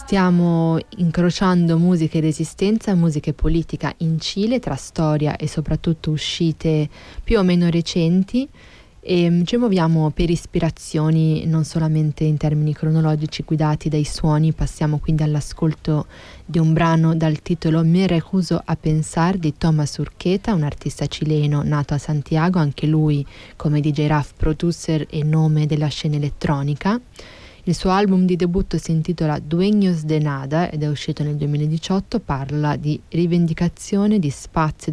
Stiamo incrociando musica e resistenza, musica e politica in Cile, tra storia e soprattutto uscite più o meno recenti, e ci muoviamo per ispirazioni non solamente in termini cronologici guidati dai suoni. Passiamo quindi all'ascolto di un brano dal titolo Me recuso a pensar di Thomas Urqueta, un artista cileno nato a Santiago, anche lui come DJ Raf, producer e nome della scena elettronica. Il suo album di debutto si intitola Dueños de Nada ed è uscito nel 2018, parla di rivendicazione di spazi